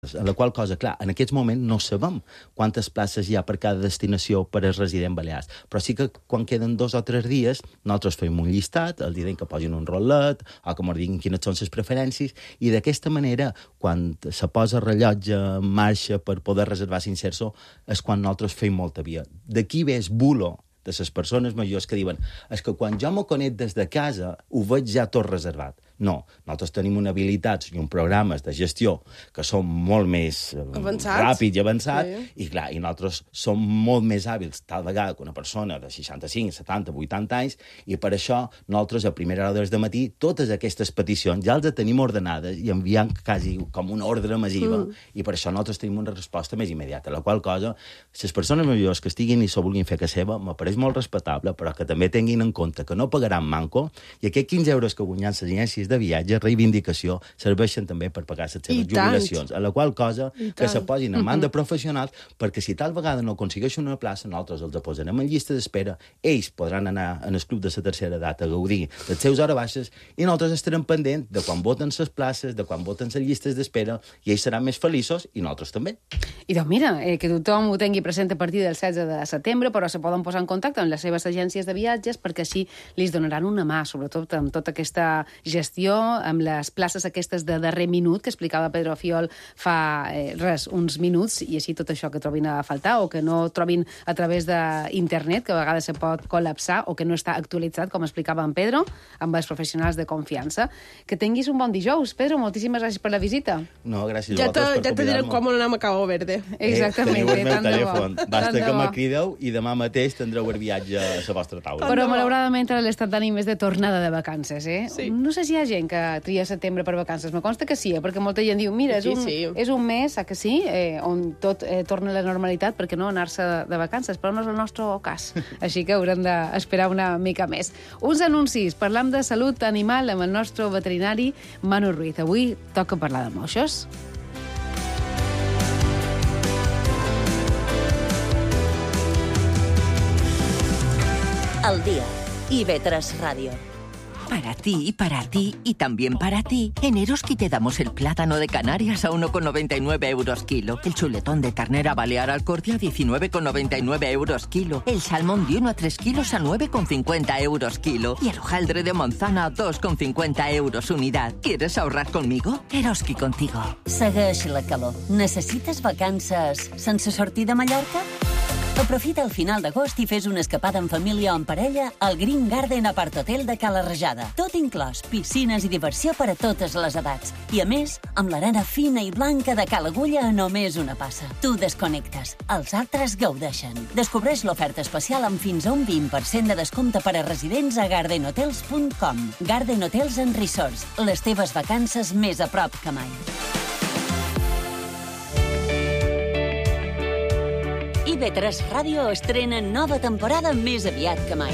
En la qual cosa, clar, en aquests moments no sabem quantes places hi ha per cada destinació per als residents balears, però sí que quan queden 2 o 3 dies nosaltres fem un llistat, els diem que posin un rotllet o que ens diguin quines són les preferències, i d'aquesta manera, quan se posa el rellotge en marxa per poder reservar Cincerso, és quan nosaltres fem molta via. D'aquí ve el bulo de les persones majors que diuen és que quan jo m'ho conec des de casa ho veig ja tot reservat. No, nosaltres tenim una habilitats i un programes de gestió que són molt més ràpids i avançats, i clar, i nosaltres som molt més hàbils tal vegada que una persona de 65, 70, 80 anys, i per això nosaltres a primera hora del matí totes aquestes peticions ja les tenim ordenades i enviant quasi com una ordre massiva, i per això nosaltres tenim una resposta més immediata, la qual cosa, les persones majors que estiguin i s'ho vulguin fer que seva, m'apareix molt respectable, però que també tinguin en compte que no pagaran manco, i aquests 15 euros que guanyen les agències de viatge, reivindicació, serveixen també per pagar les seves jubilacions, a la qual cosa que se posin en mans de professionals, perquè si tal vegada no aconsegueixen una plaça, nosaltres els posarem en llista d'espera, ells podran anar en el club de la tercera edat a gaudir dels seus hores baixes, i nosaltres estarem pendents de quan voten les places, de quan voten les llistes d'espera, i ells seran més feliços, i nosaltres també. I doncs mira, que tothom ho tingui present a partir del 16 de setembre, però se poden posar en contacte amb les seves agències de viatges perquè així li donaran una mà, sobretot amb tota aquesta gestió, amb les places aquestes de darrer minut que explicava Pedro Fiol fa uns minuts, i així tot això que trobin a faltar o que no trobin a través d'internet, que a vegades se pot col·lapsar o que no està actualitzat, com explicava en Pedro, amb els professionals de confiança. Que tinguis un bon dijous, Pedro. Moltíssimes gràcies per la visita. No, gràcies a vosaltres per convidar-me. Ja te direm com anem a Cabo Verde. Exactament. Teniu el meu telèfon. Basta que me crideu i demà mateix tindreu el viatge a la vostra taula. Però malauradament l'estat d'ànim és de tornada de vacances, eh? Sí. No sé si hi ha gent que tria setembre per vacances. Me consta que sí, perquè molta gent diu, mira, és un mes, que sí, on tot torna a la normalitat, perquè no anar-se de vacances, però no és el nostre cas. Així que haurem d'esperar una mica més. Uns anuncis. Parlam de salut animal amb el nostre veterinari Manu Ruiz. Avui toca parlar de moixos. Al día. IB3 Radio. Para ti y también para ti, en Eroski te damos el plátano de Canarias a 1,99 euros kilo, el chuletón de ternera balear Alcordia a 19,99 euros kilo, el salmón de 1 a 3 kilos a 9,50 euros kilo y el hojaldre de manzana a 2,50 euros unidad. ¿Quieres ahorrar conmigo? Eroski contigo. Segueix la calor. Necessites vacances sense sortir de Mallorca? Aprofita el final d'agost i fes una escapada en família o en parella al Green Garden Apart Hotel de Cala Rajada. Tot inclòs, piscines i diversió per a totes les edats. I a més, amb l'arena fina i blanca de Cala Agulla a només una passa. Tu desconnectes, els altres gaudeixen. Descobreix l'oferta especial amb fins a un 20% de descompte per a residents a gardenhotels.com. Garden Hotels and Resorts, les teves vacances més a prop que mai. IB3 Ràdio estrena nova temporada més aviat que mai.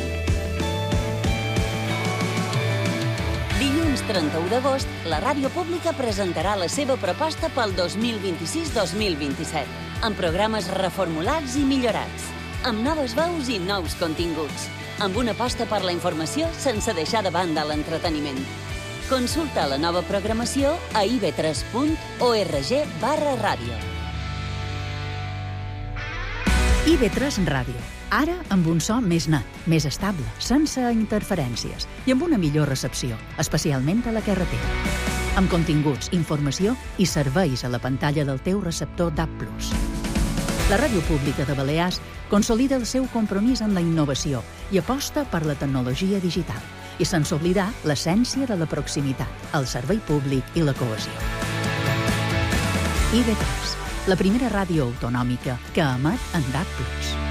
Dilluns 31 d'agost, la ràdio pública presentarà la seva proposta pel 2026-2027, amb programes reformulats i millorats, amb noves veus i nous continguts, amb una aposta per la informació sense deixar de banda l'entreteniment. Consulta la nova programació a ib3.org/ràdio. IB3 Ràdio. Ara amb un so més net, més estable, sense interferències i amb una millor recepció, especialment a la carretera. Amb continguts, informació i serveis a la pantalla del teu receptor DAB+. La Ràdio Pública de Balears consolida el seu compromís amb la innovació i aposta per la tecnologia digital, i sense oblidar l'essència de la proximitat, el servei públic i la cohesió. IB3, la primera ràdio autonòmica que emet en DAB+.